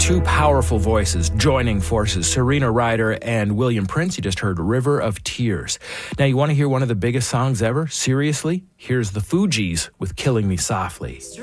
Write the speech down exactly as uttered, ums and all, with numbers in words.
Two powerful voices joining forces, Serena Ryder and William Prince. You just heard River of Tears. Now, you want to hear one of the biggest songs ever? Seriously? Here's the Fugees with Killing Me Softly.